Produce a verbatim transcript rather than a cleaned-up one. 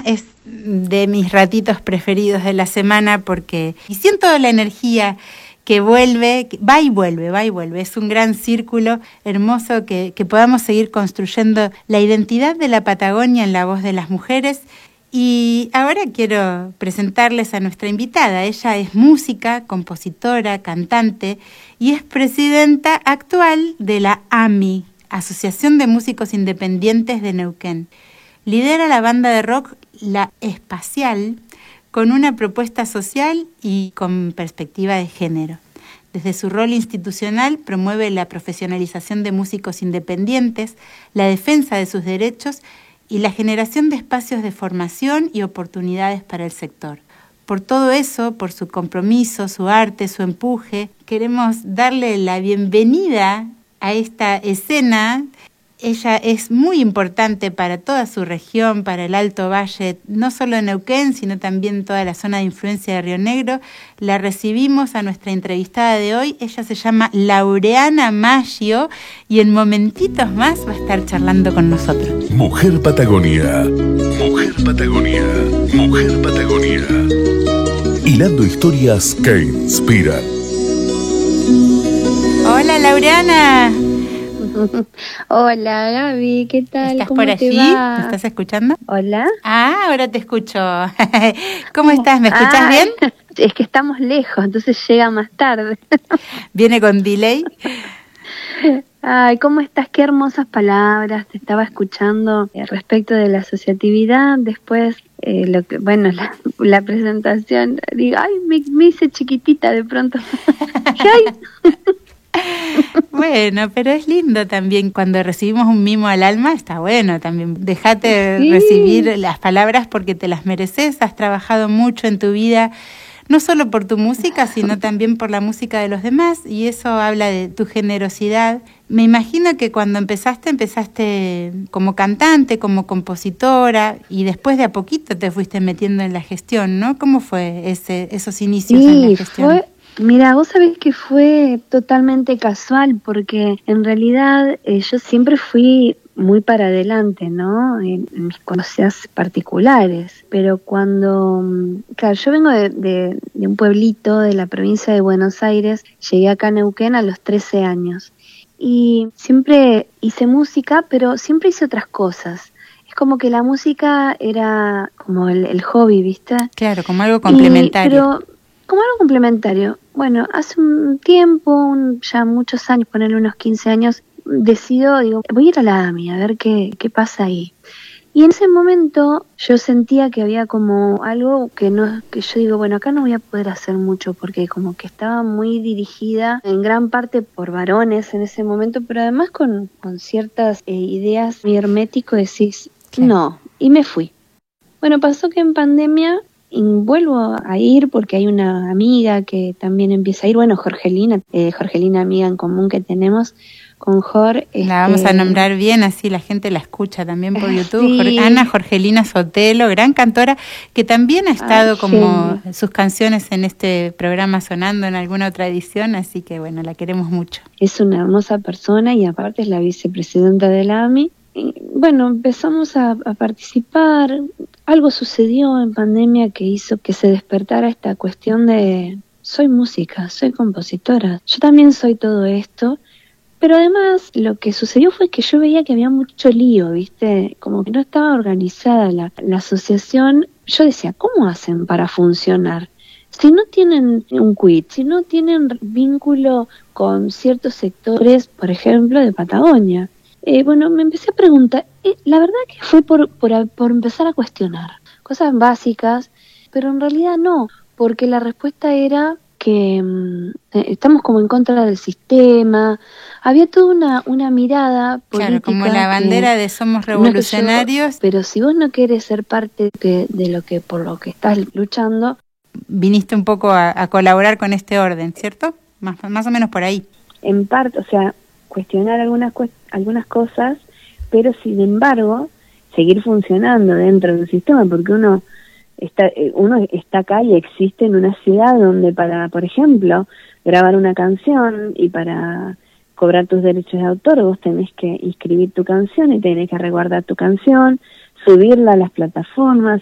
es de mis ratitos preferidos de la semana porque siento la energía que vuelve, que va y vuelve, va y vuelve. Es un gran círculo hermoso que, que podamos seguir construyendo la identidad de la Patagonia en la voz de las mujeres. Y ahora quiero presentarles a nuestra invitada. Ella es música, compositora, cantante y es presidenta actual de la A M I, Asociación de Músicos Independientes de Neuquén. Lidera la banda de rock La Espacial con una propuesta social y con perspectiva de género. Desde su rol institucional promueve la profesionalización de músicos independientes, la defensa de sus derechos y la generación de espacios de formación y oportunidades para el sector. Por todo eso, por su compromiso, su arte, su empuje, queremos darle la bienvenida a esta escena. Ella es muy importante para toda su región, para el Alto Valle, no solo de Neuquén, sino también toda la zona de influencia de Río Negro. La recibimos a nuestra entrevistada de hoy. Ella se llama Laureana Maggio y en momentitos más va a estar charlando con nosotros. Mujer Patagonia. Mujer Patagonia. Mujer Patagonia. Hilando historias que inspiran. Hola, Laureana. Hola, Gaby, ¿qué tal? ¿Estás ¿Cómo por allí? te va? ¿Me estás escuchando? Hola. Ah, ahora te escucho. ¿Cómo estás? ¿Me escuchas ah, bien? Es que estamos lejos, entonces llega más tarde. ¿Viene con delay? Ay, ¿cómo estás? Qué hermosas palabras. Te estaba escuchando eh, respecto de la asociatividad. Después, eh, lo que, bueno, la, la presentación, digo, ay, me, me hice chiquitita de pronto. Ay. Bueno, pero es lindo también cuando recibimos un mimo al alma, está bueno también. Déjate sí. recibir las palabras porque te las mereces, has trabajado mucho en tu vida, no solo por tu música, sino también por la música de los demás, y eso habla de tu generosidad. Me imagino que cuando empezaste, empezaste como cantante, como compositora, y después de a poquito te fuiste metiendo en la gestión, ¿no? ¿Cómo fue ese, esos inicios sí, en la gestión? Fue... Mira, vos sabés que fue totalmente casual porque en realidad eh, yo siempre fui muy para adelante, ¿no? En, en mis cosas particulares, pero cuando, claro, yo vengo de, de, de un pueblito de la provincia de Buenos Aires, llegué acá a Neuquén a los trece años y siempre hice música, pero siempre hice otras cosas. Es como que la música era como el, el hobby, ¿viste? Claro, como algo complementario. Y, pero, como algo complementario. Bueno, hace un tiempo, un, ya muchos años, ponerle unos quince años, decido, digo, voy a ir a la A M I a ver qué, qué pasa ahí. Y en ese momento yo sentía que había como algo que no, que yo digo, bueno, acá no voy a poder hacer mucho porque como que estaba muy dirigida en gran parte por varones en ese momento, pero además con, con ciertas eh, ideas muy hermético, decís, sí. no, y me fui. Bueno, pasó que en pandemia y vuelvo a ir porque hay una amiga que también empieza a ir, bueno, Jorgelina, eh, Jorgelina, amiga en común que tenemos con Jor. La este... vamos a nombrar bien, así la gente la escucha también por YouTube. Sí. Jor- Ana Jorgelina Sotelo, gran cantora, que también ha estado Ay, como genio. sus canciones en este programa sonando en alguna otra edición, así que bueno, la queremos mucho. Es una hermosa persona y aparte es la vicepresidenta de la A M I. Y, bueno, empezamos a, a participar. Algo sucedió en pandemia que hizo que se despertara esta cuestión de soy música, soy compositora, yo también soy todo esto, pero además lo que sucedió fue que yo veía que había mucho lío, ¿viste? Como que no estaba organizada la, la asociación. Yo decía, ¿cómo hacen para funcionar? Si no tienen un quit, si no tienen vínculo con ciertos sectores, por ejemplo, de Patagonia. Eh, bueno, me empecé a preguntar, eh, la verdad que fue por, por, por empezar a cuestionar cosas básicas, pero en realidad no, porque la respuesta era que eh, estamos como en contra del sistema, había toda una, una mirada política. Claro, como la bandera de somos revolucionarios. No yo, pero si vos no querés ser parte de, de lo que por lo que estás luchando. Viniste un poco a, a colaborar con este orden, ¿cierto? Más, más o menos por ahí. En parte, o sea, cuestionar algunas algunas cosas, pero sin embargo seguir funcionando dentro del sistema, porque uno está uno está acá y existe en una ciudad donde para, por ejemplo, grabar una canción y para cobrar tus derechos de autor vos tenés que inscribir tu canción y tenés que resguardar tu canción, subirla a las plataformas,